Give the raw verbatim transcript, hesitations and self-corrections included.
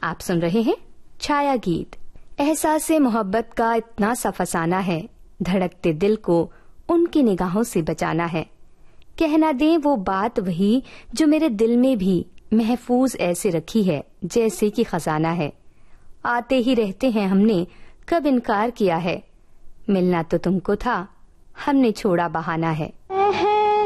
आप सुन रहे हैं छाया गीत। एहसास-ए मोहब्बत का इतना सा फसाना है, धड़कते दिल को उनकी निगाहों से बचाना है। कहना दें वो बात वही जो मेरे दिल में भी महफूज ऐसे रखी है जैसे कि खजाना है। आते ही रहते हैं हमने कब इनकार किया है, मिलना तो तुमको था हमने छोड़ा बहाना है।